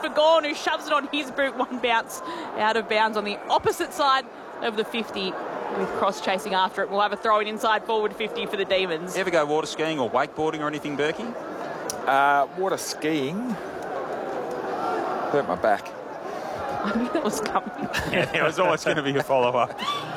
for Gawn, who shoves it on his boot. One bounce out of bounds on the opposite side of the 50, with Cross chasing after it. We'll have a throw in inside forward 50 for the Demons. Ever go water skiing or wakeboarding or anything, Berkey? Water skiing. Hurt my back. I knew that was coming. Yeah, it was always going to be a follow-up.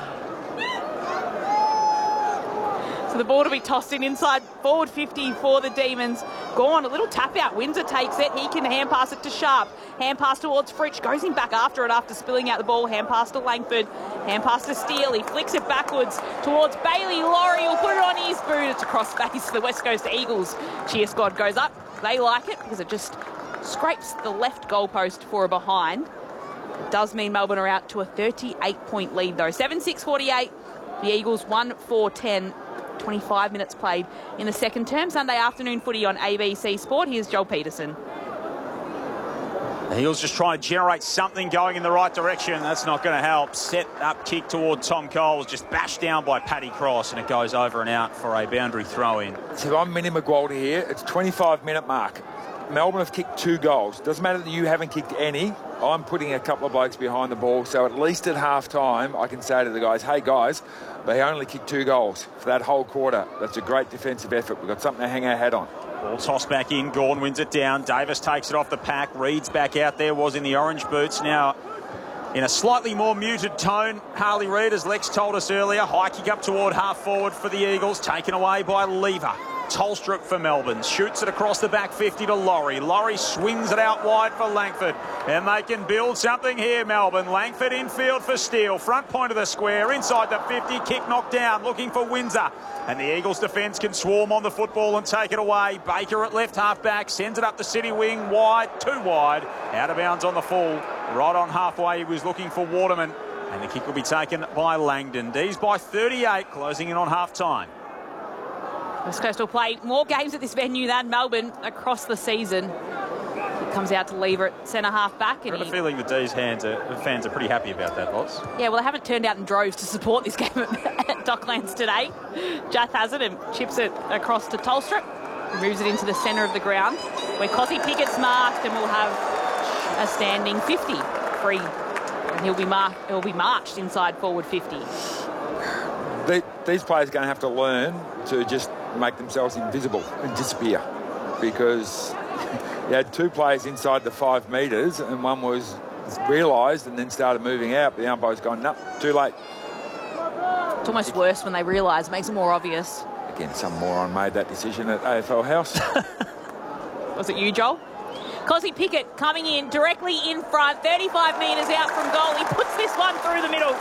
So the ball to be tossed in inside forward 50 for the Demons. Gawn, a little tap out. Windsor takes it. He can hand pass it to Sharp. Hand pass towards Fritsch. Goes in back after it after spilling out the ball. Hand pass to Langford. Hand pass to Steele. He flicks it backwards towards Bailey. Laurie will put it on his boot. It's across base. The West Coast Eagles cheer squad goes up. They like it because it just scrapes the left goalpost for a behind. It does mean Melbourne are out to a 38-point lead though. 7-6-48. The Eagles 1-4-10. 25 minutes played in the second term. Sunday afternoon footy on ABC Sport. Here's Joel Peterson. The Eagles just trying to generate something going in the right direction. That's not going to help. Set up kick toward Tom Coles, just bashed down by Paddy Cross, and it goes over and out for a boundary throw in. So I'm Minnie McGualty here. It's 25-minute mark. Melbourne have kicked 2 goals. Doesn't matter that you haven't kicked any. I'm putting a couple of blokes behind the ball, so at least at half-time I can say to the guys, hey guys, they only kicked 2 goals for that whole quarter. That's a great defensive effort. We've got something to hang our hat on. Ball tossed back in. Gawn wins it down. Davis takes it off the pack. Reed's back out there, was in the orange boots. Now, in a slightly more muted tone, Harley Reid, as Lex told us earlier, high kick up toward half-forward for the Eagles, taken away by Lever. Tolstrup for Melbourne, shoots it across the back 50 to Laurie. Laurie swings it out wide for Langford, and they can build something here, Melbourne. Langford infield for Steele, front point of the square, inside the 50, kick knocked down, looking for Windsor. And the Eagles defence can swarm on the football and take it away. Baker at left half-back, sends it up the city wing, wide, too wide, out of bounds on the full. Right on halfway, he was looking for Waterman, and the kick will be taken by Langdon. D's by 38, closing in on half-time. West Coast will play more games at this venue than Melbourne across the season. It comes out to Lever at centre half back. I've got a feeling the D's fans are pretty happy about that, Lots. Yeah, well, they haven't turned out in droves to support this game at Docklands today. Jath has it and chips it across to Tolstrup. Moves it into the centre of the ground, where Cossie Pickett's marked, and we'll have a standing 50 free. And he'll be marched inside forward 50. These players are going to have to learn to just make themselves invisible and disappear, because you had 2 players inside the 5 metres and one was realised and then started moving out, but the umpire's gone, no, too late. It's almost worse when they realise, makes it more obvious. Again, some moron made that decision at AFL House. Was it you, Joel? Cossie Pickett coming in directly in front, 35 metres out from goal. He puts this one through the middle.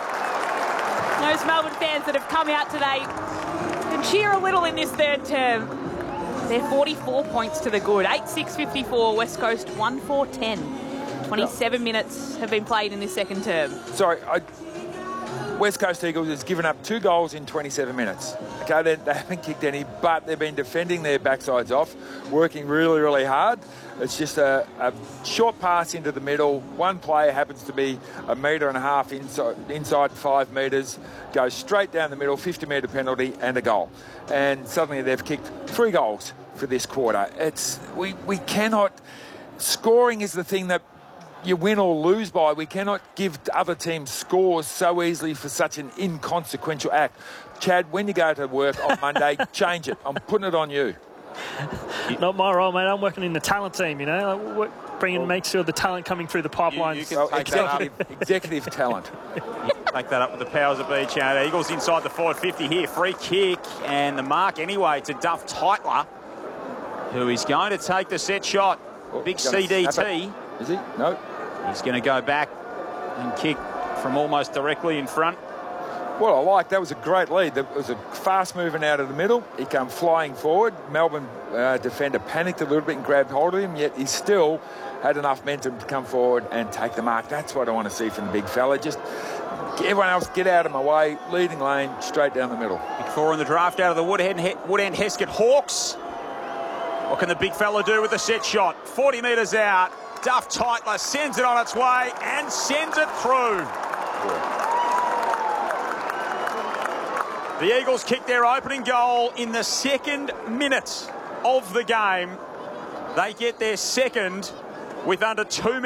Those Melbourne fans that have come out today can cheer a little in this third term. They're 44 points to the good. 8-6-54, West Coast 1-4-10. 27 minutes have been played in this second term. Sorry, West Coast Eagles has given up 2 goals in 27 minutes. Okay, they haven't kicked any, but they've been defending their backsides off, working really, really hard. It's just a short pass into the middle. One player happens to be 1.5 metres inside 5 metres, goes straight down the middle, 50-metre penalty and a goal. And suddenly they've kicked 3 goals for this quarter. We cannot... Scoring is the thing that you win or lose by. We cannot give other teams scores so easily for such an inconsequential act. Chad, when you go to work on Monday, change it. I'm putting it on you. Not my role, mate. I'm working in the talent team, you know. Make sure the talent coming through the pipeline. Executive talent. Take that up with the powers of be, Chad. Eagles inside the forward 50 here. Free kick, and the mark anyway to Duff Tytler, who is going to take the set shot. Big CDT. Is he? No. He's going to go back and kick from almost directly in front. Well, I like that. Was a great lead. There was a fast moving out of the middle. He came flying forward. Melbourne defender panicked a little bit and grabbed hold of him, yet he still had enough momentum to come forward and take the mark. That's what I want to see from the big fella. Just everyone else get out of my way. Leading lane, straight down the middle. Big 4 in the draft out of the Woodend Heskett Hawks. What can the big fella do with the set shot? 40 metres out. Duff Tytler sends it on its way and sends it through. Yeah. The Eagles kick their opening goal in the second minute of the game. They get their second with under 2 minutes.